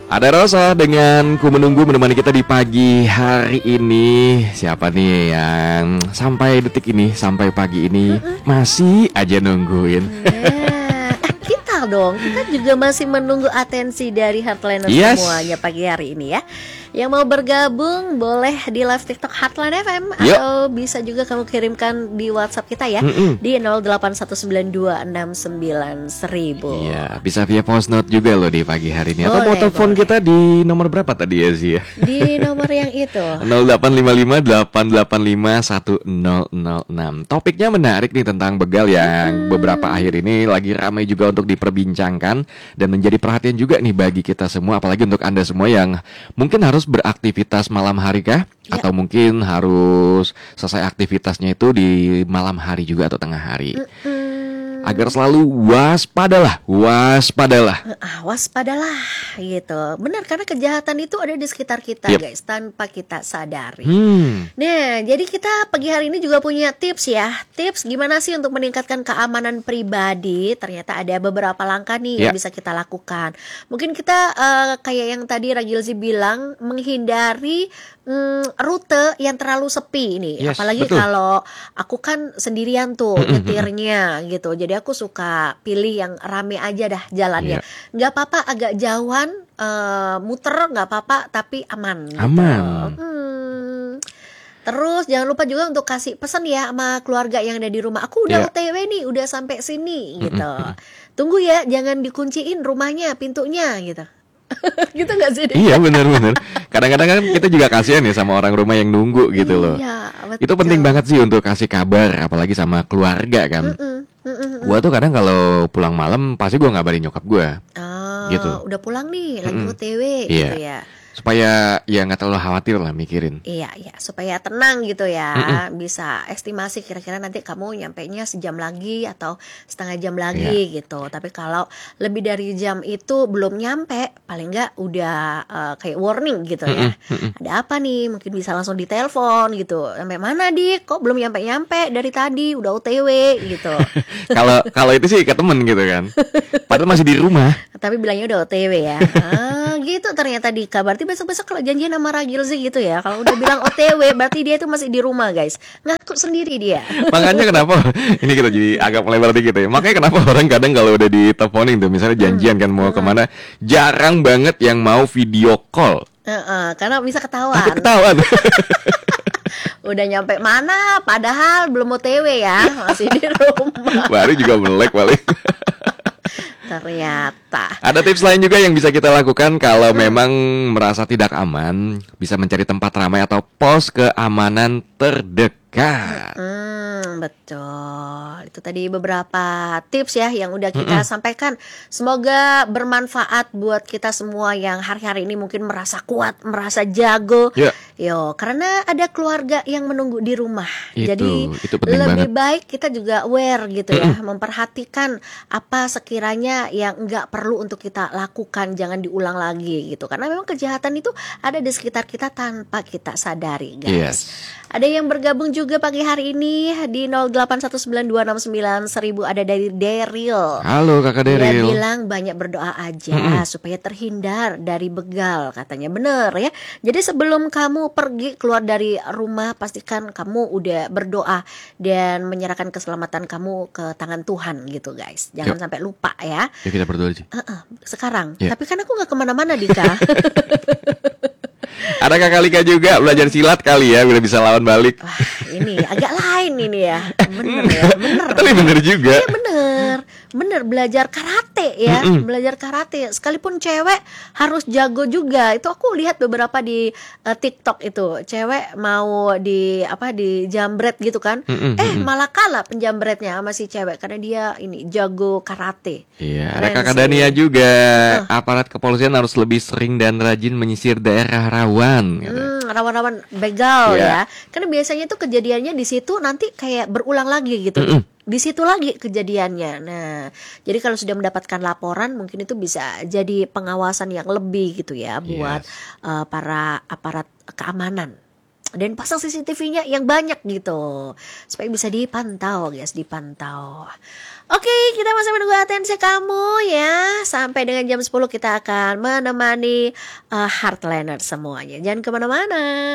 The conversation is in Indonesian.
Ada Rosa dengan Ku Menunggu menemani kita di pagi hari ini. Siapa nih yang sampai detik ini, sampai pagi ini masih aja nungguin? Kita dong, kita juga masih menunggu atensi dari Heartliners semuanya pagi hari ini ya. Yang mau bergabung boleh di live TikTok Heartline FM atau bisa juga kamu kirimkan di WhatsApp kita ya di 0819291000. Iya, bisa via voice note juga loh di pagi hari ini. Atau mau telepon kita di nomor berapa tadi ya sih ya? Di nomor yang itu 0855-885-1006. Topiknya menarik nih tentang begal yang beberapa akhir ini lagi ramai juga untuk diperbincangkan dan menjadi perhatian juga nih bagi kita semua, apalagi untuk Anda semua yang mungkin harus beraktivitas malam hari kah? Atau mungkin harus selesai aktivitasnya itu di malam hari juga atau tengah hari. Agar selalu waspadalah gitu. Benar, karena kejahatan itu ada di sekitar kita guys, tanpa kita sadari. Nah, jadi kita pagi hari ini juga punya tips ya. Tips gimana sih untuk meningkatkan keamanan pribadi. Ternyata ada beberapa langkah nih yang bisa kita lakukan. Mungkin kita kayak yang tadi Ragilzi bilang, menghindari rute yang terlalu sepi ini. Apalagi kalau aku kan sendirian tuh nyetirnya gitu. Jadi aku suka pilih yang rame aja dah jalannya. Nggak apa-apa agak jauhan, muter nggak apa-apa, tapi aman. Terus jangan lupa juga untuk kasih pesan ya sama keluarga yang ada di rumah. Aku udah OTW nih, udah sampai sini gitu. Tunggu ya, jangan dikunciin rumahnya, pintunya gitu. Gitu gak sih? Iya benar-benar. Kadang-kadang kan kita juga kasihan ya sama orang rumah yang nunggu gitu loh. Itu penting banget sih untuk kasih kabar, apalagi sama keluarga kan. Gua tuh kadang kalau pulang malam pasti gua ngabarin nyokap gua. Gitu. Udah pulang nih, lagi OTW gitu ya. Supaya ya nggak terlalu khawatir lah mikirin. Iya, supaya tenang gitu ya. Bisa estimasi kira-kira nanti kamu nyampainya sejam lagi atau setengah jam lagi gitu. Tapi kalau lebih dari jam itu belum nyampe, paling nggak udah kayak warning gitu ya. Ada apa nih? Mungkin bisa langsung ditelepon gitu. Sampai mana Dik? Kok belum nyampe dari tadi? Udah OTW gitu. Kalau itu sih ke temen gitu kan. Padahal masih di rumah. Tapi bilangnya udah OTW ya. Gitu ternyata Dika. Berarti besok-besok kalau janjian sama Ragilzi gitu ya, kalau udah bilang OTW berarti dia itu masih di rumah guys, ngaku sendiri dia. Makanya kenapa ini kita jadi agak melebar dikit ya. Makanya kenapa orang kadang kalau udah diteleponin tuh misalnya janjian kan mau kemana, jarang banget yang mau video call. Karena bisa ketahuan. Udah nyampe mana padahal belum OTW ya, masih di rumah. Baru juga melek paling. Ternyata ada tips lain juga yang bisa kita lakukan kalau memang merasa tidak aman, bisa mencari tempat ramai atau pos keamanan terdekat. Betul. Itu tadi beberapa tips ya yang udah kita sampaikan. Semoga bermanfaat buat kita semua yang hari-hari ini mungkin merasa kuat, merasa jago. Karena ada keluarga yang menunggu di rumah. Jadi itu lebih baik kita juga aware gitu ya, memperhatikan apa sekiranya yang nggak perlu untuk kita lakukan, jangan diulang lagi gitu. Karena memang kejahatan itu ada di sekitar kita tanpa kita sadari, guys. Ada yang bergabung juga pagi hari ini di 0819291000, ada dari Daryl. Halo Kakak Daryl. Dia bilang banyak berdoa aja supaya terhindar dari begal, katanya. Bener ya. Jadi sebelum kamu pergi keluar dari rumah, pastikan kamu udah berdoa dan menyerahkan keselamatan kamu ke tangan Tuhan gitu guys. Jangan sampai lupa ya. Ya kita berdoa aja. Sekarang. Tapi kan aku gak kemana-mana Dika. Ada Kakak Lika juga belajar silat kali ya, biar bisa lawan balik. Wah, ini agak lain ini ya. Bener ya, bener. Tapi bener juga. Iya bener belajar karate ya, belajar karate. Sekalipun cewek harus jago juga. Itu aku lihat beberapa di TikTok itu, cewek mau di jambret gitu kan. Malah kalah penjambretnya sama si cewek karena dia ini jago karate. Iya, ada Kakak Dania juga. Aparat kepolisian harus lebih sering dan rajin menyisir daerah rawan. Rawan-rawan begal ya. Karena biasanya itu kejadiannya di situ nanti kayak berulang lagi gitu. Di situ lagi kejadiannya. Nah, jadi kalau sudah mendapatkan laporan, mungkin itu bisa jadi pengawasan yang lebih gitu ya buat para aparat keamanan. Dan pasang CCTV-nya yang banyak gitu supaya bisa dipantau guys, dipantau. Oke, kita masih menunggu atensi kamu ya. Sampai dengan jam 10 kita akan menemani Heartliner semuanya. Jangan kemana-mana.